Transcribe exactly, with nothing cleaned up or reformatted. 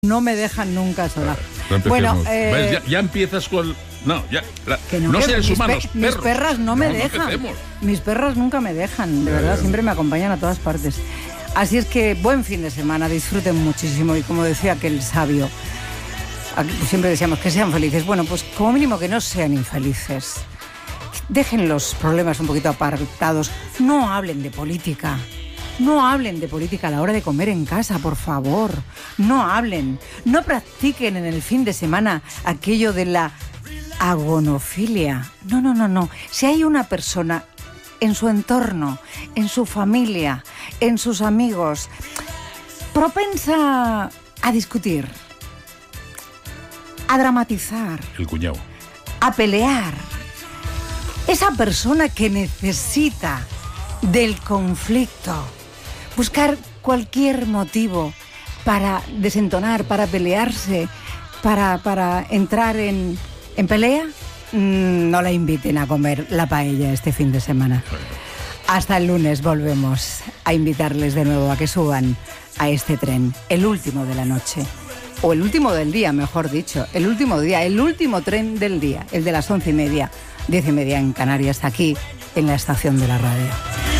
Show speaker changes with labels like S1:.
S1: No me dejan nunca sola.
S2: No
S1: bueno, eh,
S2: ya, ya empiezas con... No, ya... La,
S1: que no,
S2: no
S1: que
S2: seres
S1: mis
S2: humanos,
S1: pe mis perras no me
S2: no,
S1: dejan.
S2: No
S1: mis perras nunca me dejan, de verdad, siempre me acompañan a todas partes. Así es que buen fin de semana, disfruten muchísimo y como decía aquel sabio, siempre decíamos que sean felices. Bueno, pues como mínimo que no sean infelices. Dejen los problemas un poquito apartados. No hablen de política. No hablen de política a la hora de comer en casa, por favor. No hablen. No practiquen en el fin de semana aquello de la agonofilia. No, no, no, no. Si hay una persona en su entorno, en su familia, en sus amigos, propensa a discutir, a dramatizar,
S2: el cuñado,
S1: a pelear, esa persona que necesita del conflicto, buscar cualquier motivo para desentonar, para pelearse, para, para entrar en, en pelea, no la inviten a comer la paella este fin de semana. Hasta el lunes volvemos a invitarles de nuevo a que suban a este tren, el último de la noche, o el último del día, mejor dicho, el último día, el último tren del día, el de las once y media, diez y media en Canarias, aquí en la estación de la radio.